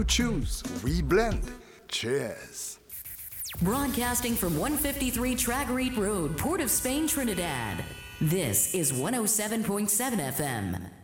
choose, we blend. Cheers. Broadcasting from 153 Tragarete Road, Port of Spain, Trinidad. This is 107.7 FM.